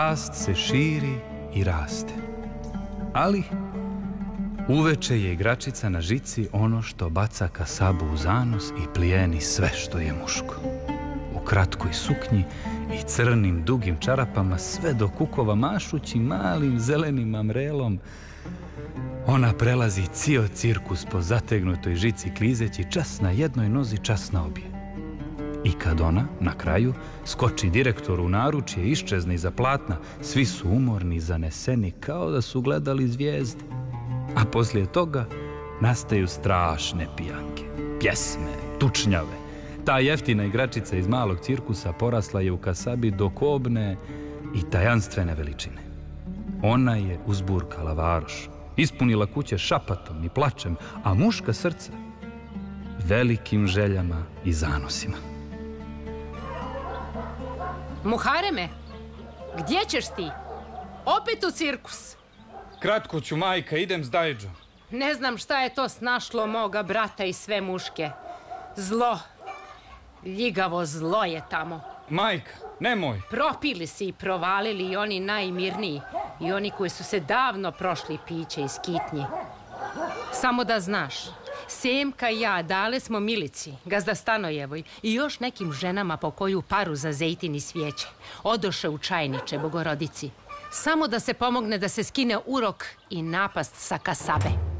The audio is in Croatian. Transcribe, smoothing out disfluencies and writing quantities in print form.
Rast se širi i raste. Ali uveče je igračica na žici ono što baca kasabu u zanos i plijeni sve što je muško. U kratkoj suknji i crnim dugim čarapama sve do kukova mašući malim zelenim amrelom, ona prelazi cijel cirkus po zategnutoj žici klizeći čas na jednoj nozi, čas na obje. I kad ona, na kraju, skoči direktoru u naručje i iščezne iza platna, svi su umorni i zaneseni kao da su gledali zvijezde. A poslije toga nastaju strašne pijanke, pjesme, tučnjave. Ta jeftina igračica iz malog cirkusa porasla je u kasabi do kobne i tajanstvene veličine. Ona je uzburkala varoš, ispunila kuće šapatom i plačem, a muška srca velikim željama i zanosima. Muhareme, gdje ćeš ti? Opet u cirkus? Kratko ću, majka, idem s Dajđom. Ne znam šta je to snašlo moga brata i sve muške. Zlo. Ljigavo zlo je tamo. Majka, nemoj. Propili se i provalili i oni najmirniji. I oni koji su se davno prošli piće iz kitnji. Samo da znaš, Semka i ja dale smo Milici, gazda Stanojevoj i još nekim ženama po koju paru za zejtin i svijeće. Odoše u Čajniče, Bogorodici. Samo da se pomogne da se skine urok i napast sa kasabe.